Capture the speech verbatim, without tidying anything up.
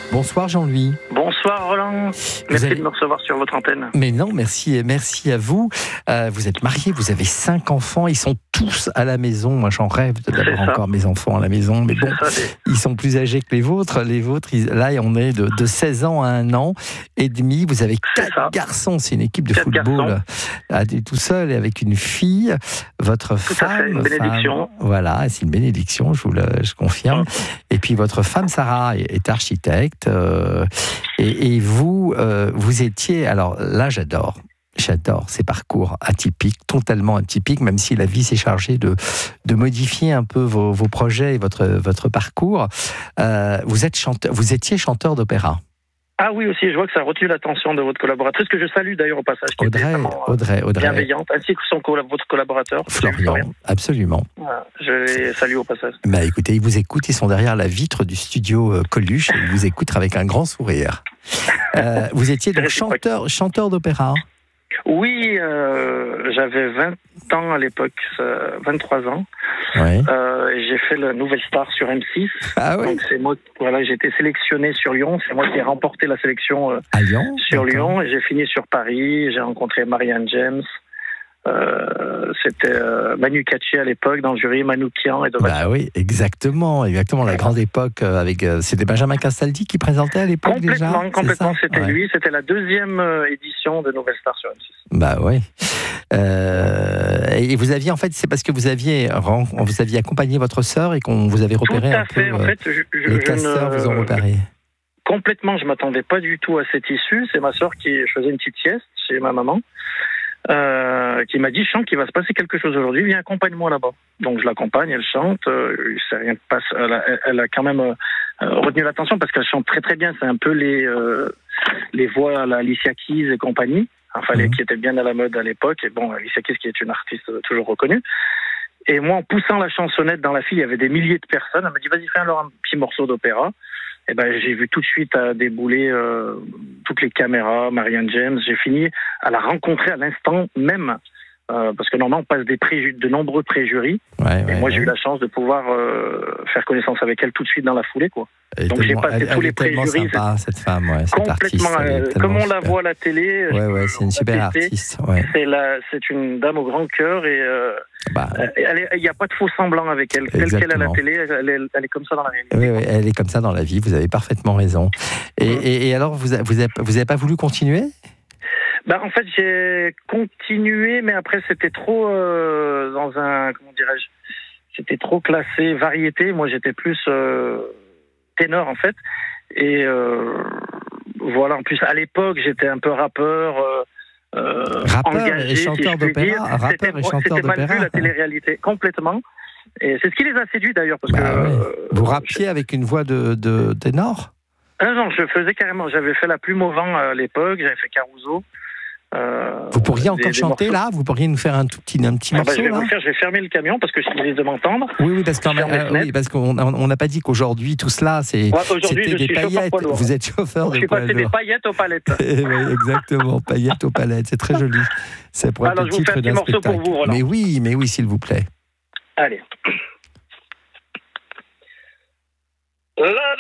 Bonsoir Jean-Louis. Bonsoir Roland, merci avez... de me recevoir sur votre antenne. Mais non, merci, merci à vous. Euh, vous êtes marié, vous avez cinq enfants, ils sont tous à la maison. Moi j'en rêve d'avoir encore mes enfants à la maison, mais bon, ça, ils sont plus âgés que les vôtres. Les vôtres, ils... là on est de, de seize ans à un an et demi. Vous avez quatre garçons, c'est une équipe de quatre football à, tout seul et avec une fille. Votre tout femme, à fait, une bénédiction. Femme, voilà, c'est une bénédiction, je vous le je confirme. Et puis votre femme Sarah est, est architecte. Euh, et, et vous, euh, vous étiez, alors là j'adore, j'adore ces parcours atypiques, totalement atypiques, même si la vie s'est chargée de, de modifier un peu vos, vos projets et votre, votre parcours. Euh, vous, êtes chanteur, vous étiez chanteur d'opéra. Ah oui aussi, je vois que ça a retenu l'attention de votre collaboratrice, que je salue d'ailleurs au passage, qui Audrey, était vraiment, Audrey, Audrey. bienveillante, ainsi que son, votre collaborateur. Florian, absolument. Voilà, je les salue au passage. Bah écoutez, ils vous écoutent, ils sont derrière la vitre du studio Coluche, et ils vous écoutent avec un grand sourire. Euh, vous étiez donc chanteur, chanteur d'opéra. Oui, euh, j'avais vingt ans à l'époque, euh, vingt-trois ans. Ouais. Euh, j'ai fait le Nouvelle Star sur M six. Ah ouais. Donc c'est moi, voilà, j'ai été sélectionné sur Lyon. C'est moi qui ai remporté la sélection euh, à Lyon, sur Lyon. Et j'ai fini sur Paris. J'ai rencontré Marianne James. Euh, c'était euh, Manu Katché à l'époque dans le jury, Manoukian et Dovazio. Bah oui, exactement, exactement. La grande époque avec euh, c'était Benjamin Castaldi qui présentait à l'époque déjà. Complètement, complètement. C'était ouais. lui. C'était la deuxième euh, édition de Nouvelle Star sur M six. Bah oui. Euh, et vous aviez en fait, c'est parce que vous aviez vous aviez accompagné votre sœur et qu'on vous avait repéré Tout à un fait. peu. En fait, je, je, les je casseurs ne... vous ont repéré. Complètement, je m'attendais pas du tout à cette issue. C'est ma sœur qui faisait une petite sieste chez ma maman. Euh, qui m'a dit, chante, qu'il va se passer quelque chose aujourd'hui, viens, accompagne-moi là-bas. Donc je l'accompagne, elle chante, euh, ça rien passe, elle a, elle a quand même euh, retenu l'attention parce qu'elle chante très très bien, c'est un peu les, euh, les voix à la Alicia Keys et compagnie, enfin les, mmh. qui étaient bien à la mode à l'époque, et bon, Alicia Keys qui est une artiste toujours reconnue. Et moi, en poussant la chansonnette dans la file, il y avait des milliers de personnes, elle m'a dit, vas-y, fais alors un petit morceau d'opéra. Et ben, j'ai vu tout de suite à débouler euh, toutes les caméras, Marianne James. J'ai fini à la rencontrer à l'instant même, euh, parce que normalement on passe des pré- de nombreux préjurys. Ouais, ouais, et moi ouais. j'ai eu la chance de pouvoir euh, faire connaissance avec elle tout de suite dans la foulée, quoi. Et donc j'ai passé elle, tous elle les préjurys. Sympa, cette femme, ouais, cette complètement. Artiste, euh, comme on super. la voit à la télé. Ouais, ouais, c'est une super artiste. Ouais. C'est la, c'est une dame au grand cœur et. Euh, Bah, il n'y a pas de faux semblant avec elle. Telle qu'elle est à la télé, elle est, elle est comme ça dans la réalité. Oui, oui, elle est comme ça dans la vie, vous avez parfaitement raison. Et, mmh. et, et alors, vous n'avez vous avez, vous avez pas voulu continuer ? Bah, en fait, j'ai continué, mais après, c'était trop euh, dans un... Comment dirais-je ? C'était trop classé variété. Moi, j'étais plus euh, ténor, en fait. Et euh, voilà, en plus, à l'époque, j'étais un peu rappeur... Euh, Euh, rappeur engagé, et chanteur si d'opéra, rappeur et chanteur c'était mal d'opéra. vu la télé-réalité, complètement. Et c'est ce qui les a séduits d'ailleurs. Parce bah que, ouais. euh, Vous rappiez je... avec une voix de, de ténor ? Ah non, je faisais carrément. J'avais fait la plume au vent à l'époque, j'avais fait Caruso. Euh, vous pourriez encore des, chanter des là ? Vous pourriez nous faire un tout petit, un petit ah morceau bah, je vais là vous faire, je vais fermer le camion parce que je risque de m'entendre. Oui, oui, parce qu'on euh, oui, parce qu'on on n'a pas dit qu'aujourd'hui tout cela c'est ouais, c'était des paillettes. Vous êtes chauffeur de je poids lourd. Je suis passé des paillettes aux palettes. Oui, exactement, paillettes aux palettes, c'est très joli. C'est pour Alors, être le titre d'un spectacle. Pour vous, mais oui, mais oui, s'il vous plaît. Allez.